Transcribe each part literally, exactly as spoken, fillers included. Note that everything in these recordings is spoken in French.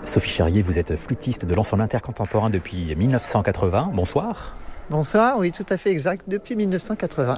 Sophie Charrier, vous êtes flûtiste de l'ensemble intercontemporain depuis dix-neuf cent quatre-vingts. Bonsoir. Bonsoir, oui, tout à fait exact, depuis dix-neuf cent quatre-vingts.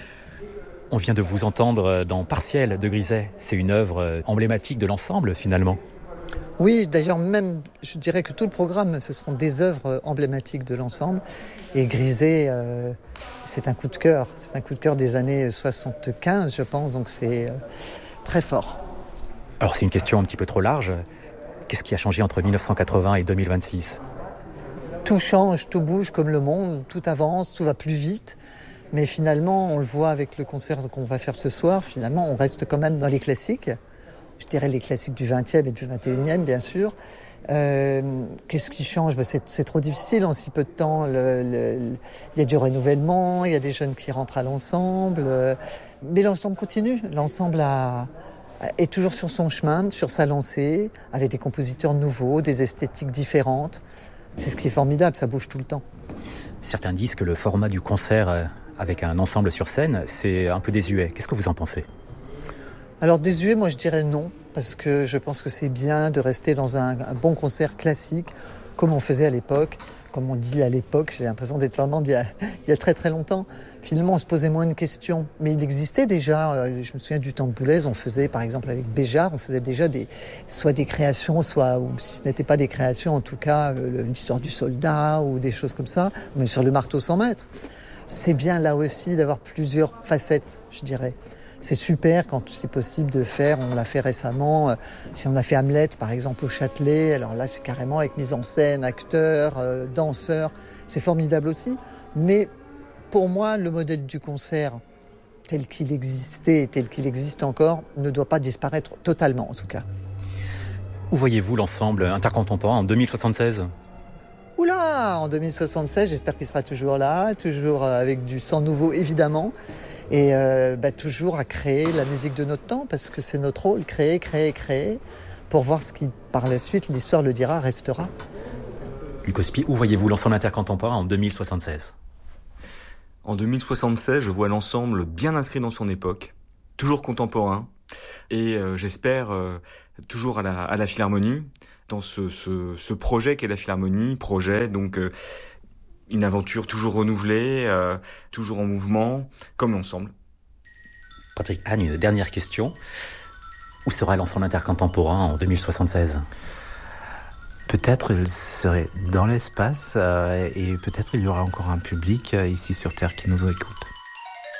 On vient de vous entendre dans Partiel de Griset. C'est une œuvre emblématique de l'ensemble, finalement. Oui, d'ailleurs, même, je dirais que tout le programme, ce seront des œuvres emblématiques de l'ensemble. Et Griset, euh, c'est un coup de cœur. C'est un coup de cœur des années soixante-quinze, je pense, donc c'est euh, très fort. Alors, c'est une question un petit peu trop large. Qu'est-ce qui a changé entre dix-neuf cent quatre-vingts et deux mille vingt-six ? Tout change, tout bouge comme le monde, tout avance, tout va plus vite. Mais finalement, on le voit avec le concert qu'on va faire ce soir, finalement, on reste quand même dans les classiques. Je dirais les classiques du vingtième et du vingt et unième, bien sûr. Euh, qu'est-ce qui change ? Ben c'est, c'est trop difficile en si peu de temps. Le, le, il y a du renouvellement, il y a des jeunes qui rentrent à l'ensemble. Euh, mais l'ensemble continue. L'ensemble a, est toujours sur son chemin, sur sa lancée, avec des compositeurs nouveaux, des esthétiques différentes. C'est ce qui est formidable, ça bouge tout le temps. Certains disent que le format du concert avec un ensemble sur scène, c'est un peu désuet. Qu'est-ce que vous en pensez ? Alors désuet, moi je dirais non, parce que je pense que c'est bien de rester dans un, un bon concert classique, comme on faisait à l'époque. Comme on dit à l'époque, j'ai l'impression d'être vraiment d'il y a, il y a très très longtemps. Finalement, on se posait moins de questions. Mais il existait déjà, je me souviens du temps de Boulez, on faisait par exemple avec Béjart, on faisait déjà des, soit des créations, soit, ou si ce n'était pas des créations, en tout cas, l'histoire du soldat ou des choses comme ça, même sur le marteau cent mètres. C'est bien là aussi d'avoir plusieurs facettes, je dirais. C'est super quand c'est possible de faire, on l'a fait récemment, euh, si on a fait Hamlet par exemple au Châtelet, alors là c'est carrément avec mise en scène, acteurs, euh, danseurs, c'est formidable aussi. Mais pour moi, le modèle du concert tel qu'il existait et tel qu'il existe encore ne doit pas disparaître totalement en tout cas. Où voyez-vous l'ensemble intercontemporain en deux mille soixante-seize ? Oula, en deux mille soixante-seize, j'espère qu'il sera toujours là, toujours avec du sang nouveau évidemment. Et euh, bah, toujours à créer la musique de notre temps, parce que c'est notre rôle, créer, créer, créer, pour voir ce qui, par la suite, l'histoire le dira, restera. Luc Ospie, où voyez-vous l'ensemble intercontemporain en deux mille soixante-seize ? En deux mille soixante-seize, je vois l'ensemble bien inscrit dans son époque, toujours contemporain, et euh, j'espère euh, toujours à la, à la Philharmonie, dans ce, ce, ce projet qu'est la Philharmonie, projet donc... Euh, une aventure toujours renouvelée, euh, toujours en mouvement, comme l'ensemble. Patrick Hagne, une dernière question. Où sera l'ensemble intercontemporain en deux mille soixante-seize ? Peut-être il serait dans l'espace euh, et peut-être il y aura encore un public euh, ici sur Terre qui nous écoute.